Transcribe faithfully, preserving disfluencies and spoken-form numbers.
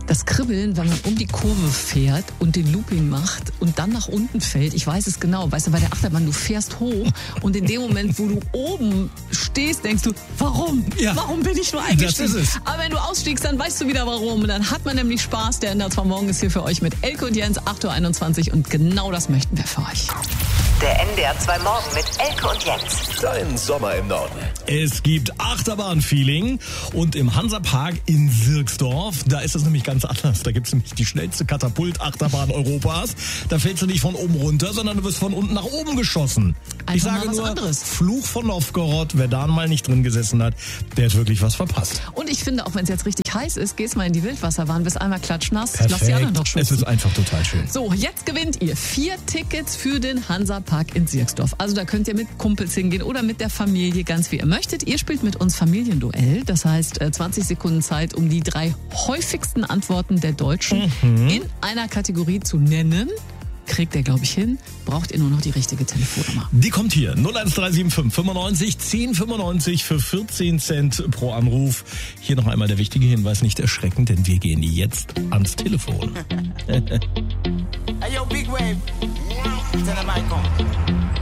Das Kribbeln, wenn man um die Kurve fährt und den Looping macht und dann nach unten fällt, ich weiß es genau, weißt du, bei der Achterbahn, du fährst hoch und in dem Moment, wo du oben stehst, denkst du, warum? Ja. Warum bin ich nur eingestiegen? Das ist es. Aber wenn du ausstiegst, dann weißt du wieder warum. Und dann hat man nämlich Spaß. Der N D R zwei Morgen ist hier für euch mit Elke und Jens, acht Uhr einundzwanzig und genau das möchten wir für euch. Der N D R zwei Morgen mit Elke und Jens. Dein Sommer im Norden. Es gibt Achterbahn-Feeling und im Hansapark in Sirksdorf, da ist es nämlich ganz anders. Da gibt es nämlich die schnellste Katapult-Achterbahn Europas. Da fällst du nicht von oben runter, sondern du wirst von unten nach oben geschossen. Einfach ich sage mal was nur, anderes. Fluch von Novgorod, wer da mal nicht drin gesessen hat, der hat wirklich was verpasst. Und ich finde, auch wenn es jetzt richtig heiß ist, gehst mal in die Wildwasserbahn, bist einmal klatschnass, Perfekt. lass die anderen doch Es schwitzen. ist einfach total schön. So, jetzt gewinnt ihr vier Tickets für den Hansapark in Sirksdorf. Also da könnt ihr mit Kumpels hingehen oder mit der Familie, ganz wie ihr möchtet. Ihr spielt mit uns Familienduell. Das heißt, zwanzig Sekunden Zeit, um die drei häufigsten Antworten der Deutschen mhm. in einer Kategorie zu nennen. Kriegt ihr, glaube ich, hin. Braucht ihr nur noch die richtige Telefonnummer. Die kommt hier. null eins drei sieben fünf fünfundneunzig zehn fünfundneunzig für vierzehn Cent pro Anruf. Hier noch einmal der wichtige Hinweis, nicht erschrecken, denn wir gehen jetzt ans Telefon. Hey, yo, Big Wave. Tell them I come.